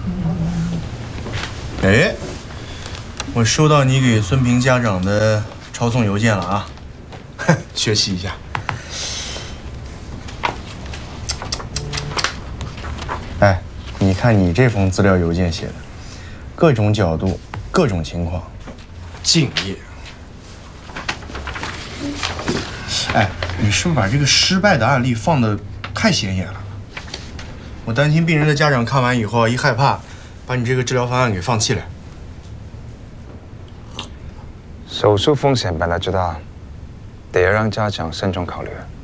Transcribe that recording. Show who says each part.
Speaker 1: 哎，我收到你给孙平家长的抄送邮件了啊，学习一下。哎，你看你这封资料邮件写的，各种角度，各种情况，敬业。哎，你是不是把这个失败的案例放得太显眼了？我担心病人的家长看完以后一害怕，把你这个治疗方案给放弃了。
Speaker 2: 手术风险本来就大，得要让家长慎重考虑。